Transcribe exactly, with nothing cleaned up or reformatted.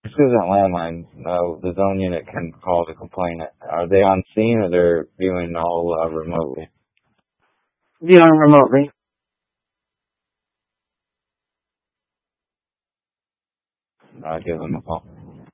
This isn't landlines. No, the zone unit can call to complain. Are they on scene or they're viewing all uh, remotely? Viewing remotely. I'll give them a call.